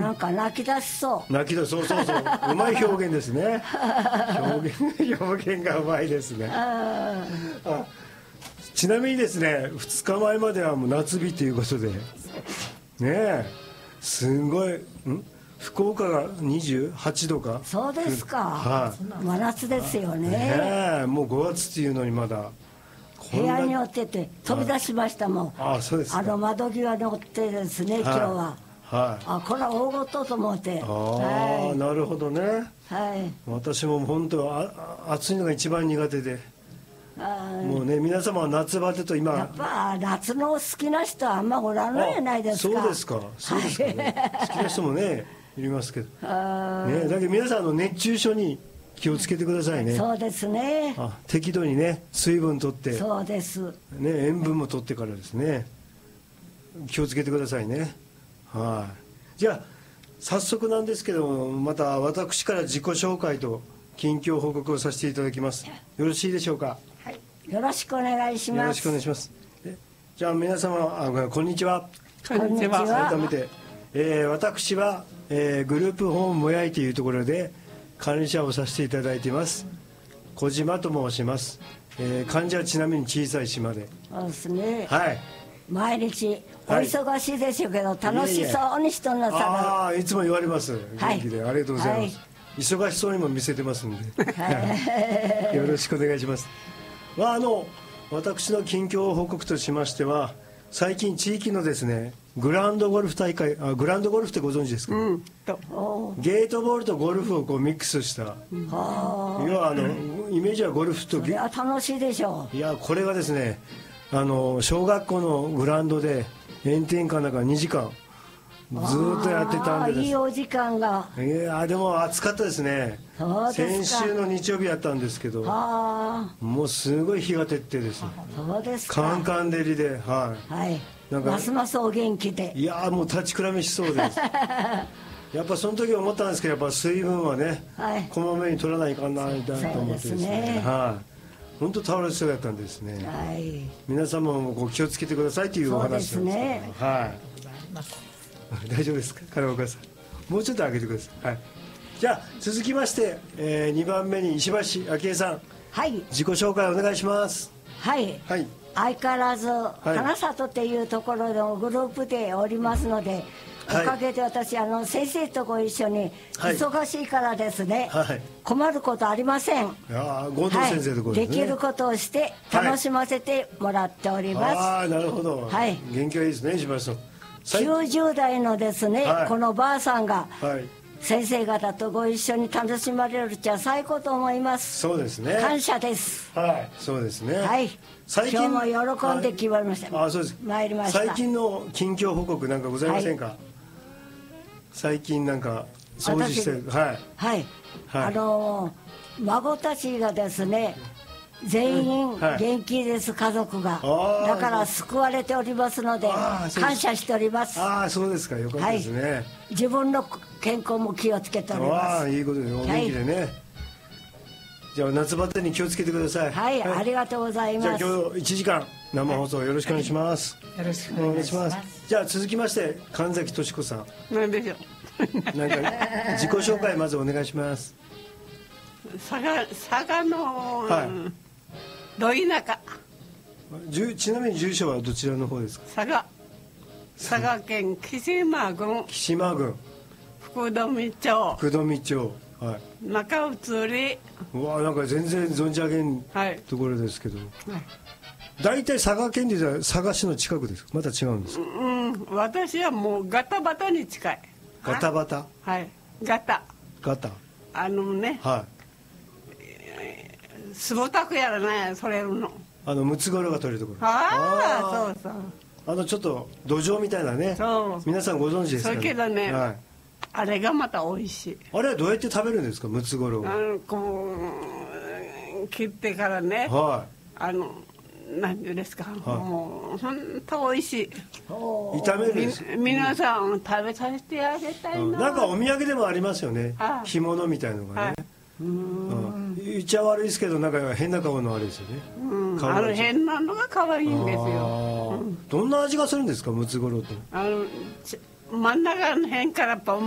なんか泣き出しそう。 泣き出しそうそうそう。うまい表現ですね。表現がうまいですね。ちなみにですね、2日前まではもう夏日ということでねえ、すごい福岡が28度か。 そうですか、 はい、 真夏ですよね。 ねえ、もう5月っていうのにまだ部屋に寄ってて飛び出しましたもん。 ああ、そうですか。 窓際におってですね、今日は、 はい、 あ、これは大事と思って。 ああ、なるほどね。 はい、 私も本当は暑いのが一番苦手で、もうね、皆様は夏バテと今やっぱ夏の好きな人はあんまおらんのじゃないですか。 そうですか、そうですかね、好きな人もねいますけどね。だけど皆さん熱中症に気をつけてくださいね。 そうですね。 適度にね水分とって、 そうです、 ね、塩分もとってからですね、気をつけてくださいね。はい、じゃあ早速なんですけども、また私から自己紹介と近況報告をさせていただきます。よろしいでしょうか。 はい、よろしくお願いします。 よろしくお願いします。じゃあ皆様、こんにちは。 こんにちは。 改めて、私は、グループホームもやいというところで管理者をさせていただいています小島と申します。患者はちなみに小さい島で。 そうですね。 はい。 毎日お忙しいでしょうけど、楽しそうにしとんなさる。 ああ、いつも言われます。元気で、ありがとうございます。忙しそうにも見せてますんで、よろしくお願いします。私の近況報告としましては、最近地域のですねグランドゴルフ大会、グランドゴルフってご存知ですか。ゲートボールとゴルフをこうミックスした、要はイメージはゴルフと。 それは楽しいでしょう。 いや、これがですね、小学校のグラウンドで炎天下の中2時間ずっとやってたんです。 いいお時間が。 いや、でも暑かったですね。先週の日曜日やったんですけど、もうすごい日が照ってですね。 そうですか。 カンカン照りで、はい。 なんかますますお元気で。 いや、もう立ちくらみしそうです。やっぱその時思ったんですけど、やっぱ水分はね、こまめに取らないかなみたいなと思ってですね。はい。本当倒れそうだったんですね。皆様もご気をつけてくださいというお話なんですけど。はい。大丈夫ですか、金岡さん。もうちょっと上げてください。はい。じゃあ続きまして、2番目に石橋昭恵さん。 はい。 自己紹介お願いします。 はい。はい。相変わらず花里っていうところのグループでおりますので、おかげで私先生とご一緒に忙しいからですね、困ることありません。 合同先生ところですね。 できることをして楽しませてもらっております。 ああ、なるほど。はい。元気がいいですね、石橋さん。 90代のですね、このばあさんが先生方とご一緒に楽しまれるっちゃ最高と思います。 そうですね。 感謝です。 はい、そうですね。 はい。今日も喜んできました。 あ、そうです。 参りました。 最近の近況報告なんかございませんか。最近なんか掃除してる。はい。 孫たちがですね、全員元気です、家族が。だから救われておりますので感謝しております。 ああ、そうですか。よかったですね。 自分の健康も気をつけております。 ああ、いいことでお元気でね。じゃあ夏バテに気をつけてください。 はい、ありがとうございます。 じゃあ今日1時間生放送よろしくお願いします。 よろしくお願いします。 じゃあ続きまして神崎敏子さん。 なんでしょう。 なんか自己紹介まずお願いします。 佐賀のど田舎。 ちなみに住所はどちらの方ですか。 佐賀県木島郡福富町。 はい。 中移り。 うわ、なんか全然存じ上げんところですけど。大体佐賀県で佐賀市の近くですか。また違うんですか。 私はもうガタバタに近い。 ガタバタ。 はい。ガタ。 ね。はい。 すぼたくやらない、それの。 ムツゴロウが取れるところ。 ああ、そうそう。ちょっと土壌みたいなね。皆さんご存知ですかね。 そうけどね。あれがまた美味しい。 あれはどうやって食べるんですか、ムツゴロウ。 こう切ってからね。はい。何ですか。もう本当美味しい。 炒めるんです。 皆さん食べさせてあげたいな。 なんかお土産でもありますよね。干物みたいのがね。言っちゃ悪いですけど、なんか変な顔のあれですよね。 変なのが可愛いんですよ。 どんな味がするんですか、ムツゴロウって。 真ん中の辺からポン